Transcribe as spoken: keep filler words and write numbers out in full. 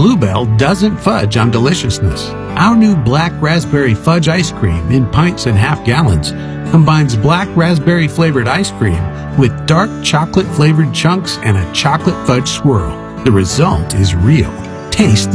Bluebell doesn't fudge on deliciousness. Our new black raspberry fudge ice cream in pints and half gallons combines black raspberry flavored ice cream with dark chocolate flavored chunks and a chocolate fudge swirl. The result is real. Taste